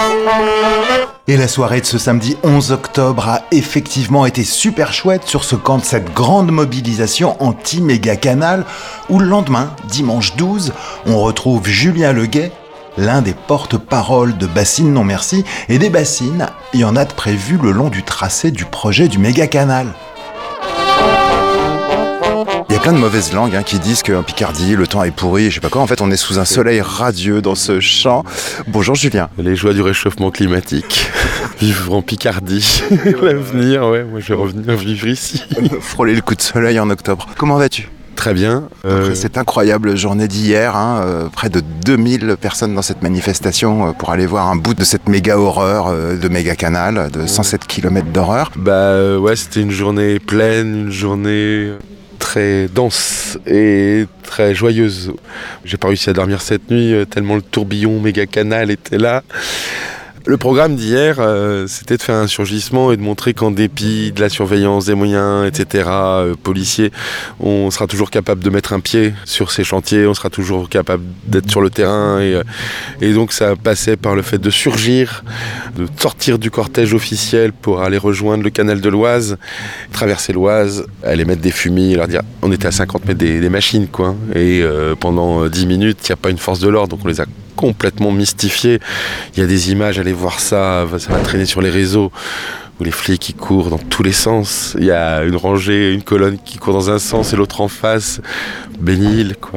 Et la soirée de ce samedi 11 octobre a effectivement été super chouette sur ce camp de cette grande mobilisation anti-méga-canal où le lendemain, dimanche 12, on retrouve Julien Leguet, l'un des porte-parole de Bassines Non Merci, et des bassines, il y en a de prévues le long du tracé du projet du méga-canal. Il y a plein de mauvaises langues qui disent qu'en Picardie, le temps est pourri, je sais pas quoi. En fait, on est sous un soleil radieux dans ce champ. Bonjour Julien. Les joies du réchauffement climatique. Vivre en Picardie. L'avenir, ouais, moi je vais revenir vivre ici. Frôler le coup de soleil en octobre. Comment vas-tu ? Très bien. Après cette incroyable journée d'hier, près de 2000 personnes dans cette manifestation pour aller voir un bout de cette méga horreur de méga canal de 107 km d'horreur. Ouais, c'était une journée pleine, une journée très dense et très joyeuse. J'ai pas réussi à dormir cette nuit tellement le tourbillon méga canal était là. Le programme d'hier, c'était de faire un surgissement et de montrer qu'en dépit de la surveillance, des moyens, etc., policiers, on sera toujours capable de mettre un pied sur ces chantiers, on sera toujours capable d'être sur le terrain. Et donc ça passait par le fait de surgir, de sortir du cortège officiel pour aller rejoindre le canal de l'Oise, traverser l'Oise, aller mettre des fumis, leur dire on était à 50 mètres des machines, quoi. Et pendant 10 minutes, il n'y a pas une force de l'ordre, donc on les a complètement mystifié. Il y a des images, allez voir ça va traîner sur les réseaux, où les flics qui courent dans tous les sens. Il y a une rangée, une colonne qui court dans un sens et l'autre en face. Bénil, quoi.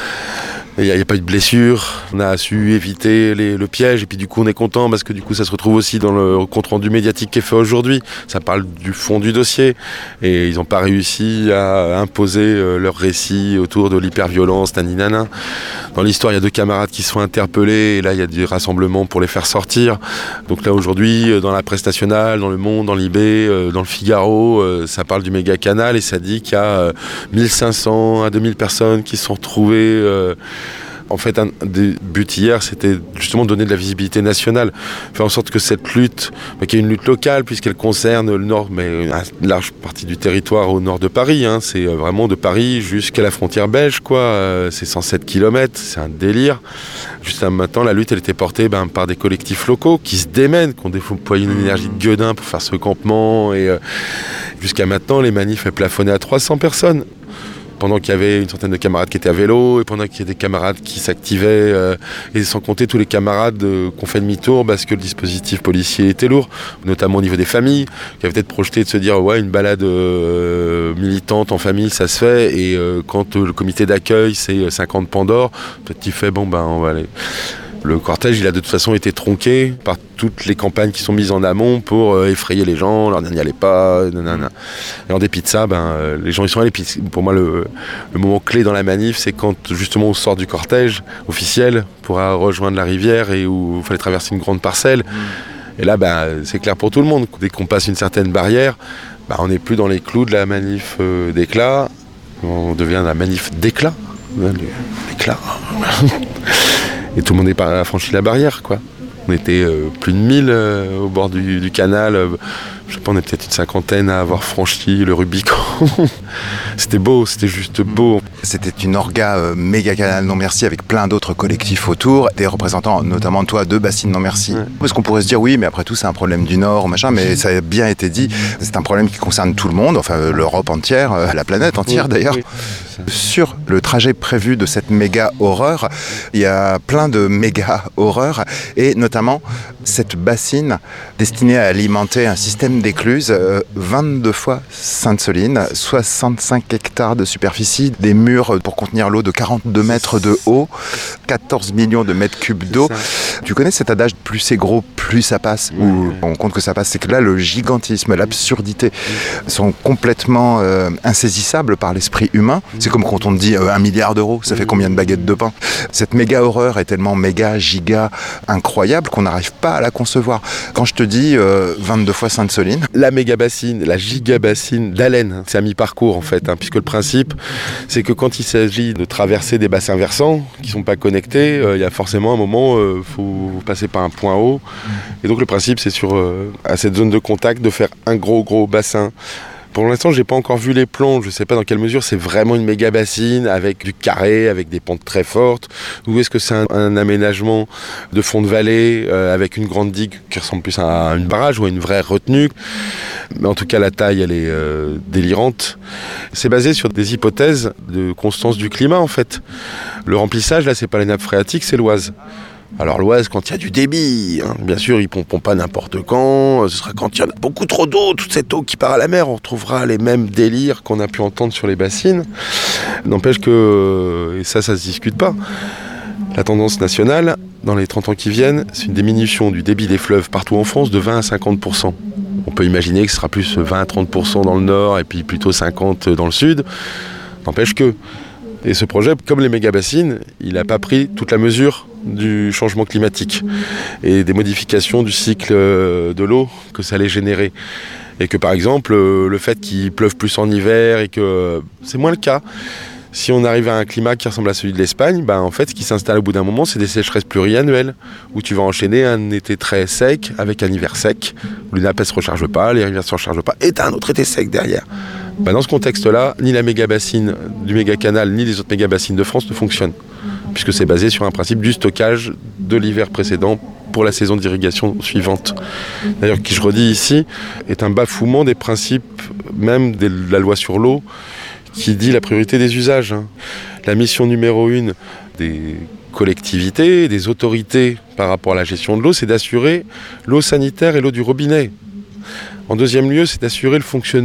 Il n'y a pas eu de blessure, on a su éviter le piège et puis du coup on est content parce que du coup ça se retrouve aussi dans le compte-rendu médiatique qui est fait aujourd'hui. Ça parle du fond du dossier et ils n'ont pas réussi à imposer leur récit autour de l'hyperviolence, naninana. Dans l'histoire il y a 2 camarades qui se sont interpellés et là il y a des rassemblements pour les faire sortir. Donc là aujourd'hui dans la presse nationale, dans Le Monde, dans l'IB, dans le Figaro, ça parle du méga canal et ça dit qu'il y a 1500 à 2000 personnes qui se sont retrouvées. En fait, un des buts hier, c'était justement de donner de la visibilité nationale, faire en sorte que cette lutte, qu'il y ait une lutte locale, puisqu'elle concerne le nord, mais une large partie du territoire au nord de Paris. C'est vraiment de Paris jusqu'à la frontière belge, quoi. C'est 107 km, c'est un délire. Jusqu'à maintenant, la lutte, elle était portée par des collectifs locaux qui se démènent, qui ont déployé une énergie de gueudin pour faire ce campement. Et jusqu'à maintenant, les manifs, elles plafonnaient à 300 personnes. Pendant qu'il y avait une centaine de camarades qui étaient à vélo, et pendant qu'il y a des camarades qui s'activaient, et sans compter tous les camarades qui ont fait demi-tour parce que le dispositif policier était lourd, notamment au niveau des familles, qui avaient peut-être projeté de se dire ouais, une balade militante en famille, ça se fait, et quand le comité d'accueil c'est 50 Pandore, peut-être qu'il fait on va aller. Le cortège, il a de toute façon été tronqué par toutes les campagnes qui sont mises en amont pour effrayer les gens, leur dire n'y allez pas, nanana. Et en dépit de ça, les gens y sont allés. Puis pour moi, le moment clé dans la manif, c'est quand justement on sort du cortège officiel pour rejoindre la rivière et où il fallait traverser une grande parcelle. Et là, c'est clair pour tout le monde. Dès qu'on passe une certaine barrière, on n'est plus dans les clous de la manif d'éclat. On devient la manif d'éclat. D'éclat. Et tout le monde a franchi la barrière, quoi. On était plus de 1000 au bord du canal. Je sais pas, on est peut-être une cinquantaine à avoir franchi le Rubicon. C'était beau, c'était juste beau. C'était une orga méga canal non merci avec plein d'autres collectifs autour, des représentants notamment toi de Bassines Non Merci. Ouais. Parce qu'on pourrait se dire oui, mais après tout c'est un problème du Nord, machin, mais ça a bien été dit, c'est un problème qui concerne tout le monde, enfin l'Europe entière, la planète entière d'ailleurs. Oui. Sur le trajet prévu de cette méga horreur, il y a plein de méga horreurs et notamment cette bassine destinée à alimenter un système d'écluses 22 fois Sainte-Soline, 65 hectares de superficie, des murs pour contenir l'eau de 42 mètres de haut, 14 millions de mètres cubes d'eau. Tu connais cet adage « plus c'est gros, plus ça passe » où on compte que ça passe, c'est que là le gigantisme, l'absurdité sont complètement insaisissables par l'esprit humain. C'est comme quand on te dit 1 milliard d'euros, ça fait combien de baguettes de pain ? Cette méga horreur est tellement méga, giga, incroyable qu'on n'arrive pas à la concevoir. Quand je te dis 22 fois Sainte-Soline... La méga bassine, la giga bassine d'Allen, c'est à mi-parcours en fait, puisque le principe c'est que quand il s'agit de traverser des bassins versants qui ne sont pas connectés, il y a forcément un moment où il faut passer par un point haut. Et donc le principe c'est à cette zone de contact de faire un gros bassin Pour l'instant, j'ai pas encore vu les plans. Je sais pas dans quelle mesure c'est vraiment une méga bassine avec du carré, avec des pentes très fortes, ou est-ce que c'est un aménagement de fond de vallée avec une grande digue qui ressemble plus à une barrage ou à une vraie retenue. Mais en tout cas, la taille, elle est délirante. C'est basé sur des hypothèses de constance du climat, en fait. Le remplissage, là, c'est pas les nappes phréatiques, c'est l'Oise. Alors l'Oise, quand il y a du débit, bien sûr, ils pompent pas n'importe quand, ce sera quand il y en a beaucoup trop d'eau, toute cette eau qui part à la mer, on retrouvera les mêmes délires qu'on a pu entendre sur les bassines. N'empêche que, et ça se discute pas, la tendance nationale, dans les 30 ans qui viennent, c'est une diminution du débit des fleuves partout en France de 20 à 50%. On peut imaginer que ce sera plus 20 à 30% dans le nord et puis plutôt 50% dans le sud. N'empêche que, et ce projet, comme les méga-bassines, il n'a pas pris toute la mesure du changement climatique et des modifications du cycle de l'eau que ça allait générer. Et que par exemple, le fait qu'il pleuve plus en hiver et que c'est moins le cas. Si on arrive à un climat qui ressemble à celui de l'Espagne, en fait, ce qui s'installe au bout d'un moment, c'est des sécheresses pluriannuelles, où tu vas enchaîner un été très sec avec un hiver sec, où les nappes ne se rechargent pas, les rivières ne se rechargent pas, et tu as un autre été sec derrière. Dans ce contexte-là, ni la méga-bassine du méga-canal, ni les autres méga-bassines de France ne fonctionnent, puisque c'est basé sur un principe du stockage de l'hiver précédent pour la saison d'irrigation suivante. D'ailleurs, qui je redis ici, est un bafouement des principes même de la loi sur l'eau, qui dit la priorité des usages. La mission numéro 1 des collectivités, des autorités par rapport à la gestion de l'eau, c'est d'assurer l'eau sanitaire et l'eau du robinet. En deuxième lieu, c'est d'assurer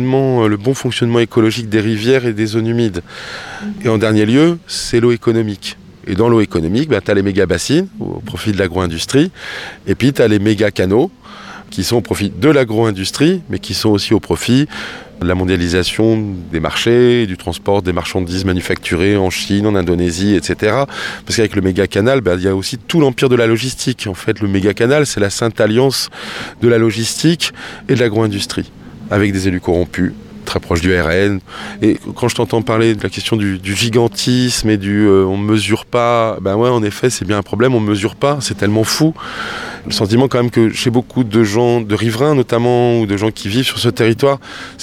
le bon fonctionnement écologique des rivières et des zones humides. Et en dernier lieu, c'est l'eau économique. Et dans l'eau économique, tu as les méga-bassines au profit de l'agro-industrie, et puis tu as les méga-canaux qui sont au profit de l'agro-industrie, mais qui sont aussi au profit de la mondialisation des marchés, du transport des marchandises manufacturées en Chine, en Indonésie, etc. Parce qu'avec le méga-canal, il y a aussi tout l'empire de la logistique. En fait, le méga-canal, c'est la sainte alliance de la logistique et de l'agro-industrie, avec des élus corrompus, très proches du RN. Et quand je t'entends parler de la question du gigantisme et on ne mesure pas, ouais, en effet, c'est bien un problème, on ne mesure pas, c'est tellement fou. Le sentiment quand même que chez beaucoup de gens, de riverains notamment, ou de gens qui vivent sur ce territoire,